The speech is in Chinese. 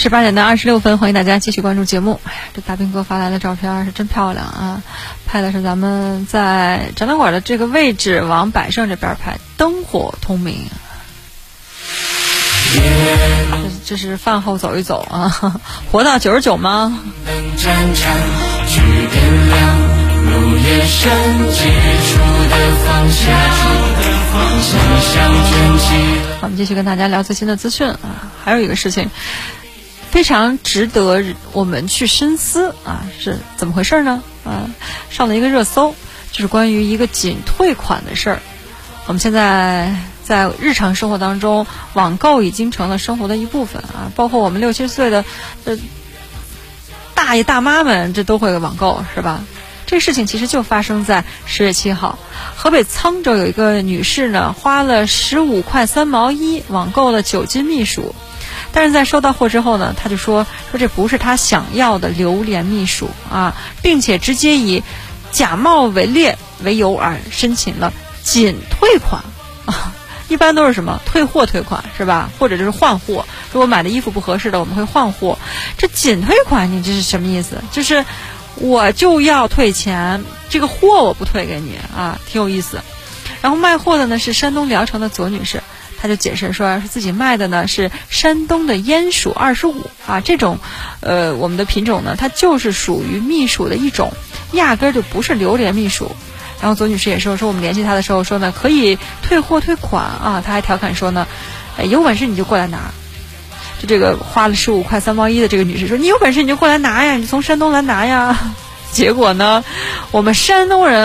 18点的26分，欢迎大家继续关注节目。哎呀，这大兵哥发来的照片是真漂亮啊！拍的是咱们在展览馆的这个位置，往百盛这边拍，灯火通明。这是饭后走一走啊，活到99吗？好，我们继续跟大家聊最新的资讯啊。还有一个事情非常值得我们去深思啊，是怎么回事呢？上了一个热搜，就是关于一个仅退款的事儿。我们现在在日常生活当中，网购已经成了生活的一部分啊，包括我们60、70岁的大爷大妈们，这都会网购，是吧？这个事情其实就发生在10月7号，河北沧州有一个女士呢，花了15块3毛1网购了9斤蜜薯，但是在收到货之后呢，她就说这不是她想要的榴莲蜜薯啊，并且直接以假冒伪劣为由而申请了仅退款啊。一般都是什么退货退款是吧，或者就是换货，如果买的衣服不合适的我们会换货。这仅退款你这是什么意思？就是我就要退钱，这个货我不退给你啊，挺有意思。然后卖货的呢是山东聊城的左女士，她就解释说自己卖的呢是山东的烟薯25啊，这种我们的品种呢它就是属于蜜薯的一种，压根就不是榴莲蜜薯。然后左女士也说我们联系她的时候说呢可以退货退款啊，她还调侃说呢有本事你就过来拿。就这个花了15块3毛1的这个女士说，你有本事你就过来拿呀，你从山东来拿呀。结果呢我们山东人